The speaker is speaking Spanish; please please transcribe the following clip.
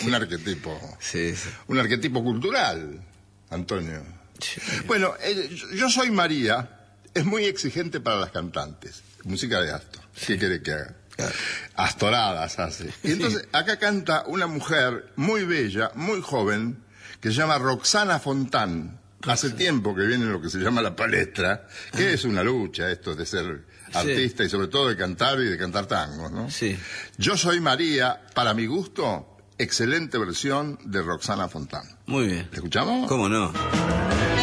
un arquetipo. Sí, sí. Un arquetipo cultural, Antonio. Sí. Bueno, Yo soy María es muy exigente para las cantantes. Música de Astor. ¿Qué quiere que haga? Claro. Astoradas hace. Y entonces acá canta una mujer muy bella, muy joven, que se llama Roxana Fontán. Hace tiempo que viene lo que se llama la palestra, que es una lucha esto de ser artista y sobre todo de cantar y de cantar tangos, ¿no? Sí. Yo soy María, para mi gusto, excelente versión de Roxana Fontán. Muy bien. ¿La escuchamos? ¿Cómo no?